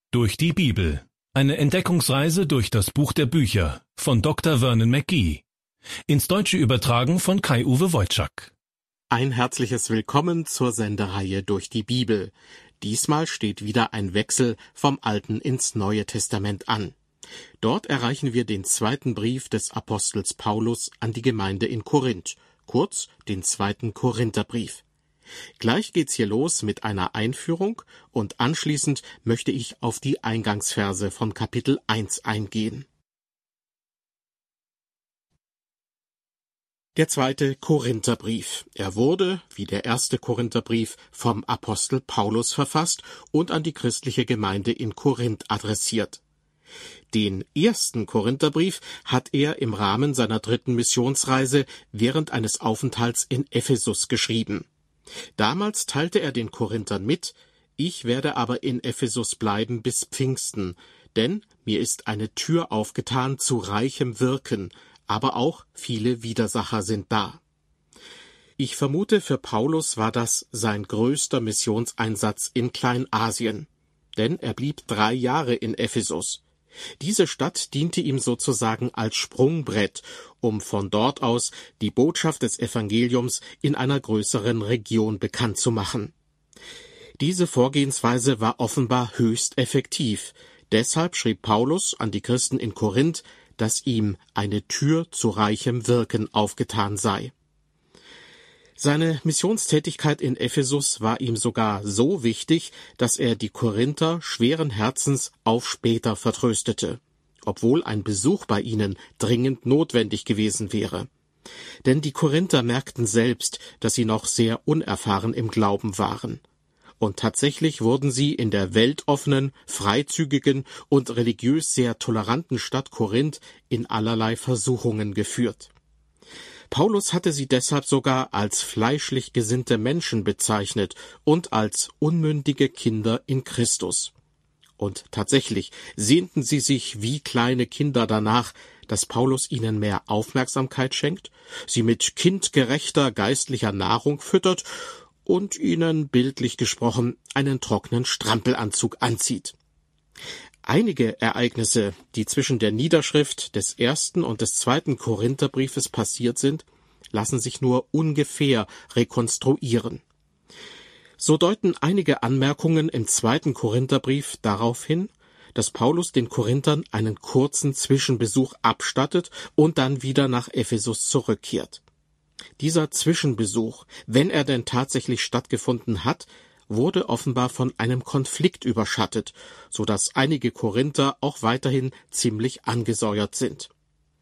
Durch die Bibel. Eine Entdeckungsreise durch das Buch der Bücher von Dr. Vernon McGee. Ins Deutsche übertragen von Kai-Uwe Wojczak. Ein herzliches Willkommen zur Sendereihe Durch die Bibel. Diesmal steht wieder ein Wechsel vom Alten ins Neue Testament an. Dort erreichen wir den zweiten Brief des Apostels Paulus an die Gemeinde in Korinth, kurz den zweiten Korintherbrief. Gleich geht's hier los mit einer Einführung und anschließend möchte ich auf die Eingangsverse von Kapitel 1 eingehen. Der zweite Korintherbrief. Er wurde, wie der erste Korintherbrief, vom Apostel Paulus verfasst und an die christliche Gemeinde in Korinth adressiert. Den ersten Korintherbrief hat er im Rahmen seiner 3. Missionsreise während eines Aufenthalts in Ephesus geschrieben. Damals teilte er den Korinthern mit: Ich werde aber in Ephesus bleiben bis Pfingsten, denn mir ist eine Tür aufgetan zu reichem Wirken, aber auch viele Widersacher sind da. Ich vermute, für Paulus war das sein größter Missionseinsatz in Kleinasien, denn er blieb 3 Jahre in Ephesus. Diese Stadt diente ihm sozusagen als Sprungbrett, um von dort aus die Botschaft des Evangeliums in einer größeren Region bekannt zu machen. Diese Vorgehensweise war offenbar höchst effektiv. Deshalb schrieb Paulus an die Christen in Korinth, dass ihm eine Tür zu reichem Wirken aufgetan sei. Seine Missionstätigkeit in Ephesus war ihm sogar so wichtig, dass er die Korinther schweren Herzens auf später vertröstete, obwohl ein Besuch bei ihnen dringend notwendig gewesen wäre. Denn die Korinther merkten selbst, dass sie noch sehr unerfahren im Glauben waren. Und tatsächlich wurden sie in der weltoffenen, freizügigen und religiös sehr toleranten Stadt Korinth in allerlei Versuchungen geführt. Paulus hatte sie deshalb sogar als fleischlich gesinnte Menschen bezeichnet und als unmündige Kinder in Christus. Und tatsächlich sehnten sie sich wie kleine Kinder danach, dass Paulus ihnen mehr Aufmerksamkeit schenkt, sie mit kindgerechter geistlicher Nahrung füttert und ihnen, bildlich gesprochen, einen trockenen Strampelanzug anzieht. Einige Ereignisse, die zwischen der Niederschrift des ersten und des zweiten Korintherbriefes passiert sind, lassen sich nur ungefähr rekonstruieren. So deuten einige Anmerkungen im zweiten Korintherbrief darauf hin, dass Paulus den Korinthern einen kurzen Zwischenbesuch abstattet und dann wieder nach Ephesus zurückkehrt. Dieser Zwischenbesuch, wenn er denn tatsächlich stattgefunden hat, wurde offenbar von einem Konflikt überschattet, so dass einige Korinther auch weiterhin ziemlich angesäuert sind.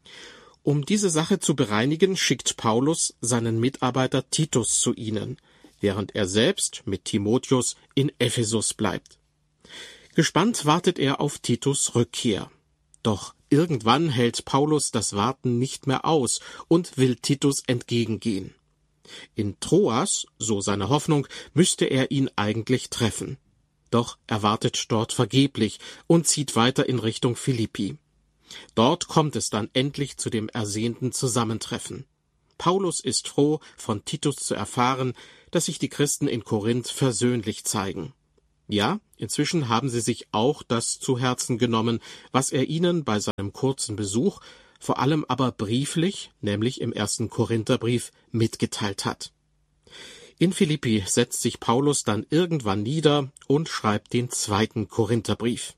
Um diese Sache zu bereinigen, schickt Paulus seinen Mitarbeiter Titus zu ihnen, während er selbst mit Timotheus in Ephesus bleibt. Gespannt wartet er auf Titus' Rückkehr. Doch irgendwann hält Paulus das Warten nicht mehr aus und will Titus entgegengehen. In Troas, so seine Hoffnung, müsste er ihn eigentlich treffen. Doch er wartet dort vergeblich und zieht weiter in Richtung Philippi. Dort kommt es dann endlich zu dem ersehnten Zusammentreffen. Paulus ist froh, von Titus zu erfahren, dass sich die Christen in Korinth versöhnlich zeigen. Ja, inzwischen haben sie sich auch das zu Herzen genommen, was er ihnen bei seinem kurzen Besuch, vor allem aber brieflich, nämlich im 1. Korintherbrief, mitgeteilt hat. In Philippi setzt sich Paulus dann irgendwann nieder und schreibt den 2. Korintherbrief.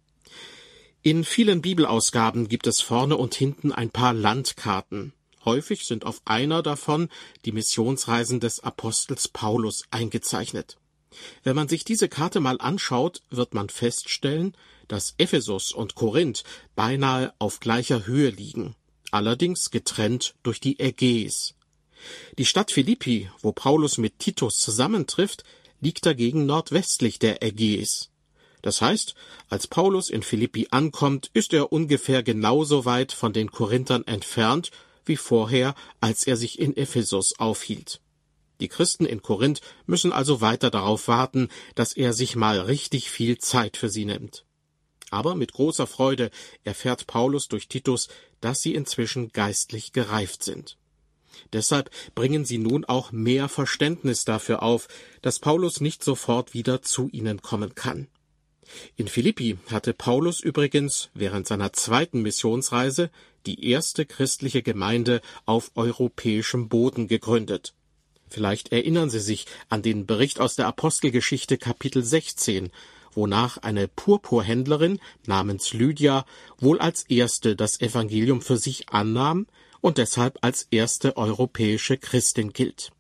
In vielen Bibelausgaben gibt es vorne und hinten ein paar Landkarten. Häufig sind auf einer davon die Missionsreisen des Apostels Paulus eingezeichnet. Wenn man sich diese Karte mal anschaut, wird man feststellen, dass Ephesus und Korinth beinahe auf gleicher Höhe liegen, allerdings getrennt durch die Ägäis. Die Stadt Philippi, wo Paulus mit Titus zusammentrifft, liegt dagegen nordwestlich der Ägäis. Das heißt, als Paulus in Philippi ankommt, ist er ungefähr genauso weit von den Korinthern entfernt wie vorher, als er sich in Ephesus aufhielt. Die Christen in Korinth müssen also weiter darauf warten, dass er sich mal richtig viel Zeit für sie nimmt. Aber mit großer Freude erfährt Paulus durch Titus, dass sie inzwischen geistlich gereift sind. Deshalb bringen sie nun auch mehr Verständnis dafür auf, dass Paulus nicht sofort wieder zu ihnen kommen kann. In Philippi hatte Paulus übrigens während seiner zweiten Missionsreise die erste christliche Gemeinde auf europäischem Boden gegründet. Vielleicht erinnern Sie sich an den Bericht aus der Apostelgeschichte Kapitel 16, wonach eine Purpurhändlerin namens Lydia wohl als erste das Evangelium für sich annahm und deshalb als erste europäische Christin gilt.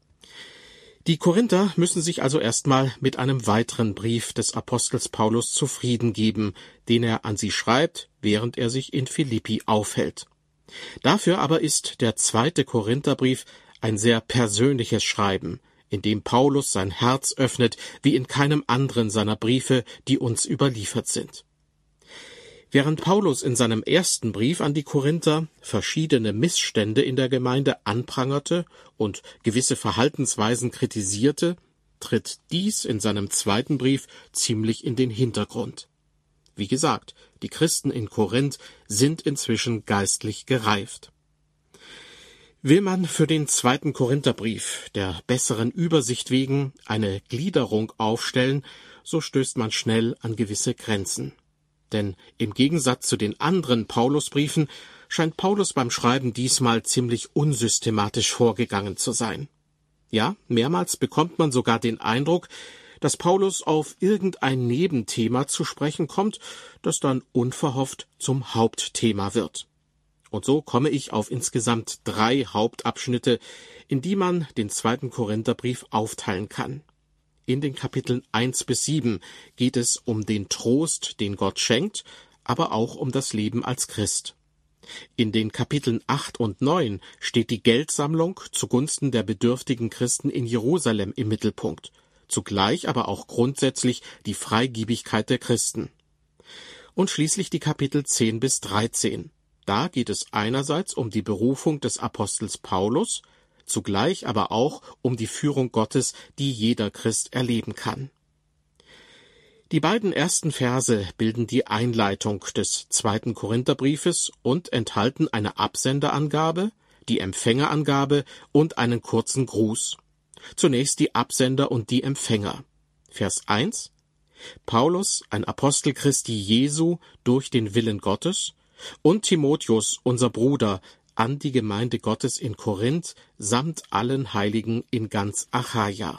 Die Korinther müssen sich also erstmal mit einem weiteren Brief des Apostels Paulus zufrieden geben, den er an sie schreibt, während er sich in Philippi aufhält. Dafür aber ist der 2. Korintherbrief ein sehr persönliches Schreiben, in dem Paulus sein Herz öffnet, wie in keinem anderen seiner Briefe, die uns überliefert sind. Während Paulus in seinem ersten Brief an die Korinther verschiedene Missstände in der Gemeinde anprangerte und gewisse Verhaltensweisen kritisierte, tritt dies in seinem zweiten Brief ziemlich in den Hintergrund. Wie gesagt, die Christen in Korinth sind inzwischen geistlich gereift. Will man für den 2. Korintherbrief der besseren Übersicht wegen eine Gliederung aufstellen, so stößt man schnell an gewisse Grenzen. Denn im Gegensatz zu den anderen Paulusbriefen scheint Paulus beim Schreiben diesmal ziemlich unsystematisch vorgegangen zu sein. Ja, mehrmals bekommt man sogar den Eindruck, dass Paulus auf irgendein Nebenthema zu sprechen kommt, das dann unverhofft zum Hauptthema wird. Und so komme ich auf insgesamt 3 Hauptabschnitte, in die man den 2. Korintherbrief aufteilen kann. In den Kapiteln 1-7 geht es um den Trost, den Gott schenkt, aber auch um das Leben als Christ. In den Kapiteln 8 und 9 steht die Geldsammlung zugunsten der bedürftigen Christen in Jerusalem im Mittelpunkt, zugleich aber auch grundsätzlich die Freigebigkeit der Christen. Und schließlich die Kapitel 10-13. Da geht es einerseits um die Berufung des Apostels Paulus, zugleich aber auch um die Führung Gottes, die jeder Christ erleben kann. Die beiden ersten Verse bilden die Einleitung des 2. Korintherbriefes und enthalten eine Absenderangabe, die Empfängerangabe und einen kurzen Gruß. Zunächst die Absender und die Empfänger. Vers 1: Paulus, ein Apostel Christi Jesu durch den Willen Gottes, und Timotheus, unser Bruder, an die Gemeinde Gottes in Korinth samt allen Heiligen in ganz Achaia.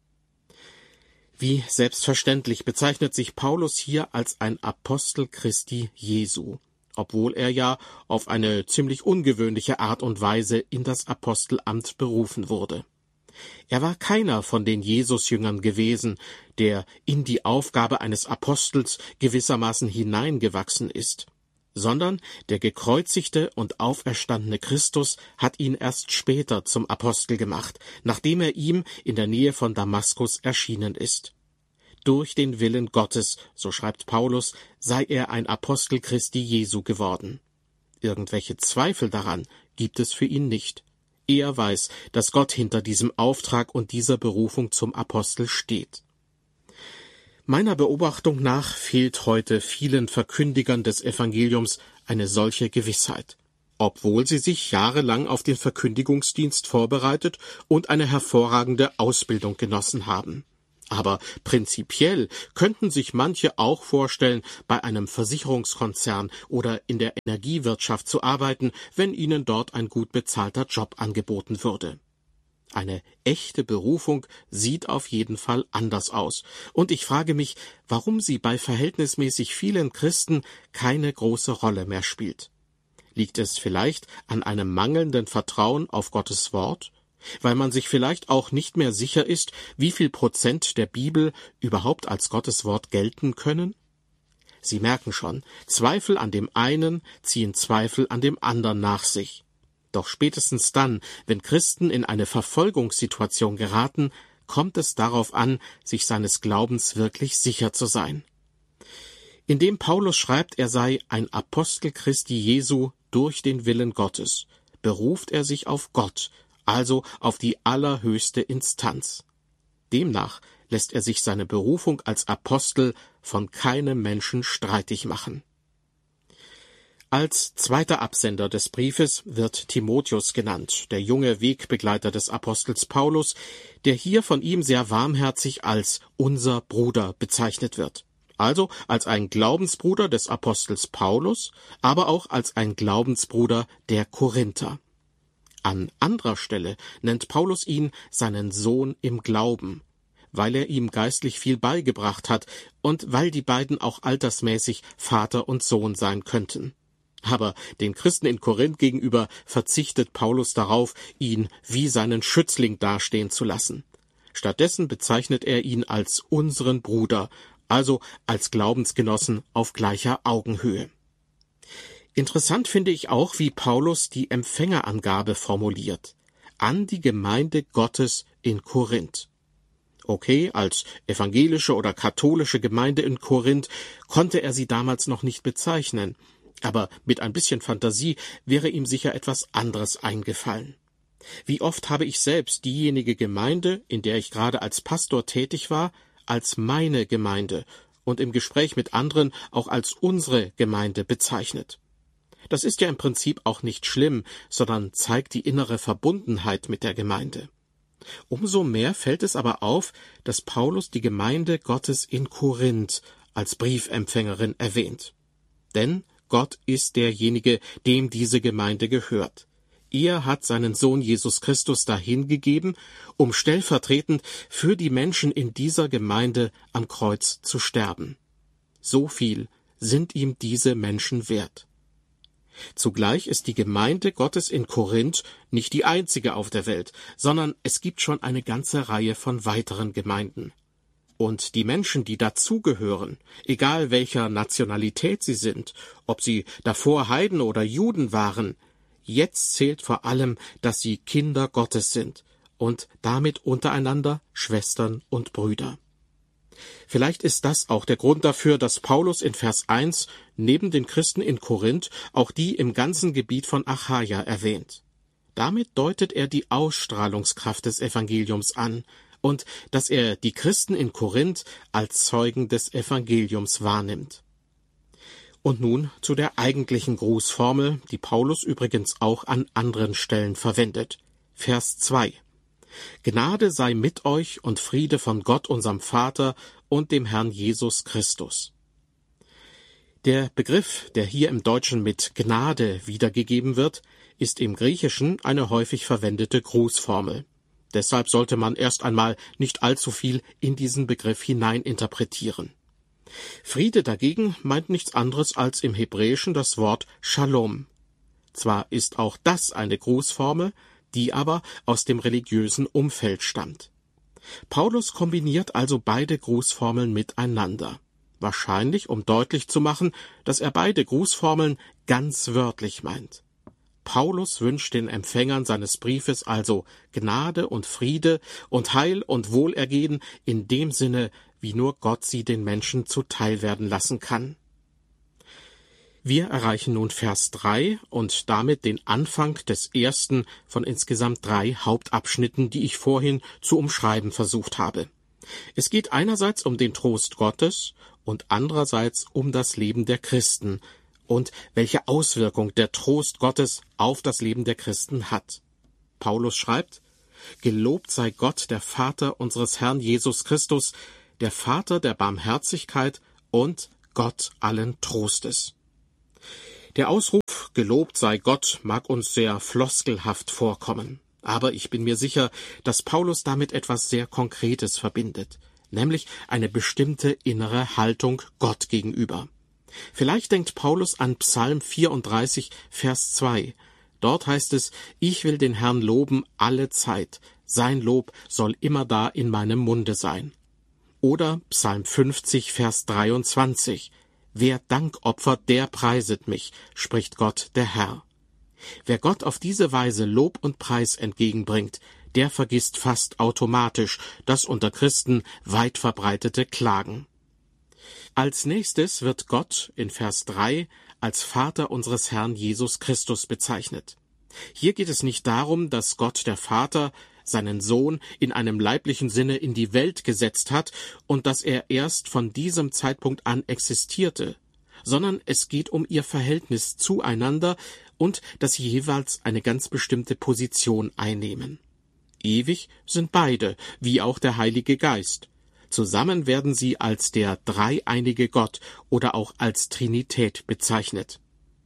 Wie selbstverständlich bezeichnet sich Paulus hier als ein Apostel Christi Jesu, obwohl er ja auf eine ziemlich ungewöhnliche Art und Weise in das Apostelamt berufen wurde. Er war keiner von den Jesusjüngern gewesen, der in die Aufgabe eines Apostels gewissermaßen hineingewachsen ist, sondern der gekreuzigte und auferstandene Christus hat ihn erst später zum Apostel gemacht, nachdem er ihm in der Nähe von Damaskus erschienen ist. Durch den Willen Gottes, so schreibt Paulus, sei er ein Apostel Christi Jesu geworden. Irgendwelche Zweifel daran gibt es für ihn nicht. Er weiß, dass Gott hinter diesem Auftrag und dieser Berufung zum Apostel steht. Meiner Beobachtung nach fehlt heute vielen Verkündigern des Evangeliums eine solche Gewissheit, obwohl sie sich jahrelang auf den Verkündigungsdienst vorbereitet und eine hervorragende Ausbildung genossen haben. Aber prinzipiell könnten sich manche auch vorstellen, bei einem Versicherungskonzern oder in der Energiewirtschaft zu arbeiten, wenn ihnen dort ein gut bezahlter Job angeboten würde. Eine echte Berufung sieht auf jeden Fall anders aus. Und ich frage mich, warum sie bei verhältnismäßig vielen Christen keine große Rolle mehr spielt. Liegt es vielleicht an einem mangelnden Vertrauen auf Gottes Wort? Weil man sich vielleicht auch nicht mehr sicher ist, wie viel Prozent der Bibel überhaupt als Gottes Wort gelten können? Sie merken schon, Zweifel an dem einen ziehen Zweifel an dem anderen nach sich. Doch spätestens dann, wenn Christen in eine Verfolgungssituation geraten, kommt es darauf an, sich seines Glaubens wirklich sicher zu sein. Indem Paulus schreibt, er sei ein Apostel Christi Jesu durch den Willen Gottes, beruft er sich auf Gott, also auf die allerhöchste Instanz. Demnach lässt er sich seine Berufung als Apostel von keinem Menschen streitig machen. Als zweiter Absender des Briefes wird Timotheus genannt, der junge Wegbegleiter des Apostels Paulus, der hier von ihm sehr warmherzig als unser Bruder bezeichnet wird. Also als ein Glaubensbruder des Apostels Paulus, aber auch als ein Glaubensbruder der Korinther. An anderer Stelle nennt Paulus ihn seinen Sohn im Glauben, weil er ihm geistlich viel beigebracht hat und weil die beiden auch altersmäßig Vater und Sohn sein könnten. Aber den Christen in Korinth gegenüber verzichtet Paulus darauf, ihn wie seinen Schützling dastehen zu lassen. Stattdessen bezeichnet er ihn als unseren Bruder, also als Glaubensgenossen auf gleicher Augenhöhe. Interessant finde ich auch, wie Paulus die Empfängerangabe formuliert: an die Gemeinde Gottes in Korinth. Okay, als evangelische oder katholische Gemeinde in Korinth konnte er sie damals noch nicht bezeichnen, aber mit ein bisschen Fantasie wäre ihm sicher etwas anderes eingefallen. Wie oft habe ich selbst diejenige Gemeinde, in der ich gerade als Pastor tätig war, als meine Gemeinde und im Gespräch mit anderen auch als unsere Gemeinde bezeichnet. Das ist ja im Prinzip auch nicht schlimm, sondern zeigt die innere Verbundenheit mit der Gemeinde. Umso mehr fällt es aber auf, dass Paulus die Gemeinde Gottes in Korinth als Briefempfängerin erwähnt. Denn Gott ist derjenige, dem diese Gemeinde gehört. Er hat seinen Sohn Jesus Christus dahingegeben, um stellvertretend für die Menschen in dieser Gemeinde am Kreuz zu sterben. So viel sind ihm diese Menschen wert. Zugleich ist die Gemeinde Gottes in Korinth nicht die einzige auf der Welt, sondern es gibt schon eine ganze Reihe von weiteren Gemeinden. Und die Menschen, die dazugehören, egal welcher Nationalität sie sind, ob sie davor Heiden oder Juden waren, jetzt zählt vor allem, dass sie Kinder Gottes sind und damit untereinander Schwestern und Brüder. Vielleicht ist das auch der Grund dafür, dass Paulus in Vers 1 neben den Christen in Korinth auch die im ganzen Gebiet von Achaia erwähnt. Damit deutet er die Ausstrahlungskraft des Evangeliums an und dass er die Christen in Korinth als Zeugen des Evangeliums wahrnimmt. Und nun zu der eigentlichen Grußformel, die Paulus übrigens auch an anderen Stellen verwendet. Vers 2. Gnade sei mit euch und Friede von Gott, unserem Vater und dem Herrn Jesus Christus. Der Begriff, der hier im Deutschen mit Gnade wiedergegeben wird, ist im Griechischen eine häufig verwendete Grußformel. Deshalb sollte man erst einmal nicht allzu viel in diesen Begriff hineininterpretieren. Friede dagegen meint nichts anderes als im Hebräischen das Wort Shalom. Zwar ist auch das eine Grußformel, die aber aus dem religiösen Umfeld stammt. Paulus kombiniert also beide Grußformeln miteinander. Wahrscheinlich, um deutlich zu machen, dass er beide Grußformeln ganz wörtlich meint. Paulus wünscht den Empfängern seines Briefes also Gnade und Friede und Heil und Wohlergehen in dem Sinne, wie nur Gott sie den Menschen zuteil werden lassen kann. Wir erreichen nun Vers 3 und damit den Anfang des ersten von insgesamt 3 Hauptabschnitten, die ich vorhin zu umschreiben versucht habe. Es geht einerseits um den Trost Gottes und andererseits um das Leben der Christen und welche Auswirkung der Trost Gottes auf das Leben der Christen hat. Paulus schreibt: Gelobt sei Gott, der Vater unseres Herrn Jesus Christus, der Vater der Barmherzigkeit und Gott allen Trostes. Der Ausruf Gelobt sei Gott mag uns sehr floskelhaft vorkommen, aber ich bin mir sicher, dass Paulus damit etwas sehr Konkretes verbindet, nämlich eine bestimmte innere Haltung Gott gegenüber. Vielleicht denkt Paulus an Psalm 34, Vers 2. Dort heißt es: Ich will den Herrn loben alle Zeit, sein Lob soll immerdar in meinem Munde sein. Oder Psalm 50, Vers 23. Wer Dank opfert, der preiset mich, spricht Gott, der Herr. Wer Gott auf diese Weise Lob und Preis entgegenbringt, der vergisst fast automatisch das unter Christen weit verbreitete Klagen. Als nächstes wird Gott in Vers 3 als Vater unseres Herrn Jesus Christus bezeichnet. Hier geht es nicht darum, dass Gott der Vater seinen Sohn in einem leiblichen Sinne in die Welt gesetzt hat und dass er erst von diesem Zeitpunkt an existierte, sondern es geht um ihr Verhältnis zueinander und dass sie jeweils eine ganz bestimmte Position einnehmen. Ewig sind beide, wie auch der Heilige Geist. Zusammen werden sie als der dreieinige Gott oder auch als Trinität bezeichnet.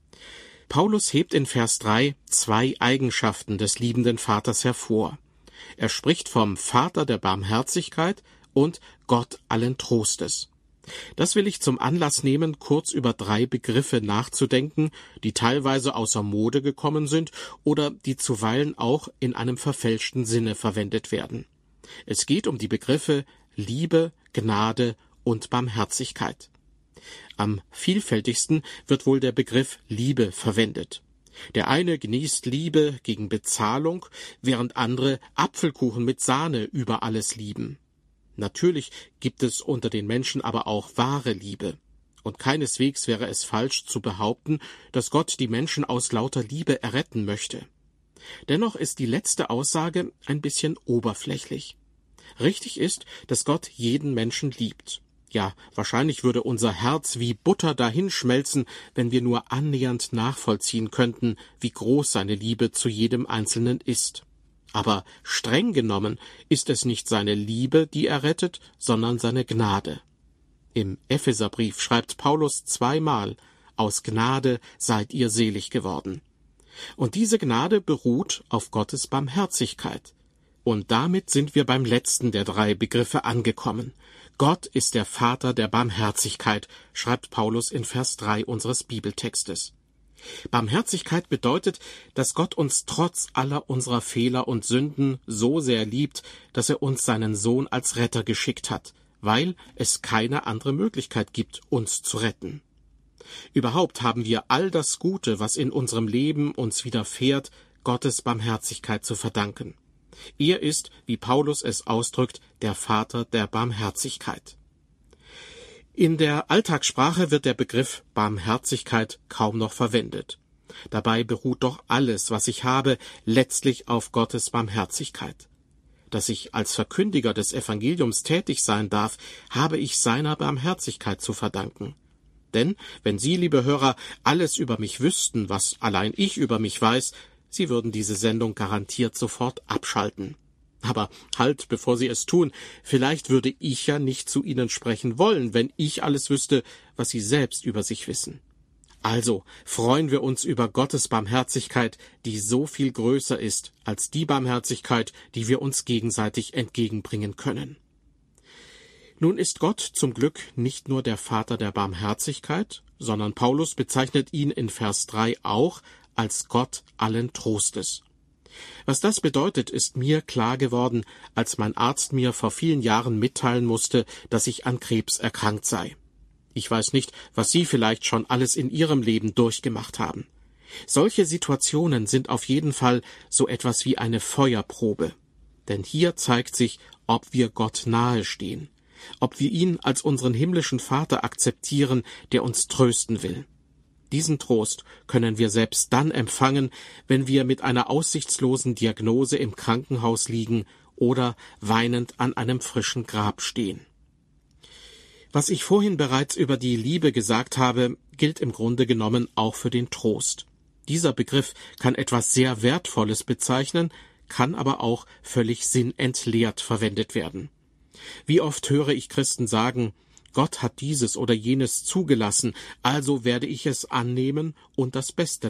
Paulus hebt in Vers 3 zwei Eigenschaften des liebenden Vaters hervor. Er spricht vom Vater der Barmherzigkeit und Gott allen Trostes. Das will ich zum Anlass nehmen, kurz über drei Begriffe nachzudenken, die teilweise außer Mode gekommen sind oder die zuweilen auch in einem verfälschten Sinne verwendet werden. Es geht um die Begriffe Liebe, Gnade und Barmherzigkeit. Am vielfältigsten wird wohl der Begriff Liebe verwendet. Der eine genießt Liebe gegen Bezahlung, während andere Apfelkuchen mit Sahne über alles lieben. Natürlich gibt es unter den Menschen aber auch wahre Liebe. Und keineswegs wäre es falsch zu behaupten, dass Gott die Menschen aus lauter Liebe erretten möchte. Dennoch ist die letzte Aussage ein bisschen oberflächlich. Richtig ist, dass Gott jeden Menschen liebt. Ja, wahrscheinlich würde unser Herz wie Butter dahinschmelzen, wenn wir nur annähernd nachvollziehen könnten, wie groß seine Liebe zu jedem Einzelnen ist. Aber streng genommen ist es nicht seine Liebe, die er rettet, sondern seine Gnade. Im Epheserbrief schreibt Paulus zweimal: Aus Gnade seid ihr selig geworden. Und diese Gnade beruht auf Gottes Barmherzigkeit. Und damit sind wir beim letzten der drei Begriffe angekommen. Gott ist der Vater der Barmherzigkeit, schreibt Paulus in Vers 3 unseres Bibeltextes. Barmherzigkeit bedeutet, dass Gott uns trotz aller unserer Fehler und Sünden so sehr liebt, dass er uns seinen Sohn als Retter geschickt hat, weil es keine andere Möglichkeit gibt, uns zu retten. Überhaupt haben wir all das Gute, was in unserem Leben uns widerfährt, Gottes Barmherzigkeit zu verdanken. Er ist, wie Paulus es ausdrückt, der Vater der Barmherzigkeit. In der Alltagssprache wird der Begriff Barmherzigkeit kaum noch verwendet. Dabei beruht doch alles, was ich habe, letztlich auf Gottes Barmherzigkeit. Dass ich als Verkündiger des Evangeliums tätig sein darf, habe ich seiner Barmherzigkeit zu verdanken. Denn wenn Sie, liebe Hörer, alles über mich wüssten, was allein ich über mich weiß, Sie würden diese Sendung garantiert sofort abschalten. Aber halt, bevor Sie es tun, vielleicht würde ich ja nicht zu Ihnen sprechen wollen, wenn ich alles wüsste, was Sie selbst über sich wissen. Also freuen wir uns über Gottes Barmherzigkeit, die so viel größer ist als die Barmherzigkeit, die wir uns gegenseitig entgegenbringen können. Nun ist Gott zum Glück nicht nur der Vater der Barmherzigkeit, sondern Paulus bezeichnet ihn in Vers 3 auch als Gott allen Trostes. Was das bedeutet, ist mir klar geworden, als mein Arzt mir vor vielen Jahren mitteilen musste, dass ich an Krebs erkrankt sei. Ich weiß nicht, was Sie vielleicht schon alles in Ihrem Leben durchgemacht haben. Solche Situationen sind auf jeden Fall so etwas wie eine Feuerprobe. Denn hier zeigt sich, ob wir Gott nahestehen, ob wir ihn als unseren himmlischen Vater akzeptieren, der uns trösten will. Diesen Trost können wir selbst dann empfangen, wenn wir mit einer aussichtslosen Diagnose im Krankenhaus liegen oder weinend an einem frischen Grab stehen. Was ich vorhin bereits über die Liebe gesagt habe, gilt im Grunde genommen auch für den Trost. Dieser Begriff kann etwas sehr Wertvolles bezeichnen, kann aber auch völlig sinnentleert verwendet werden. Wie oft höre ich Christen sagen: Gott hat dieses oder jenes zugelassen, also werde ich es annehmen und das Beste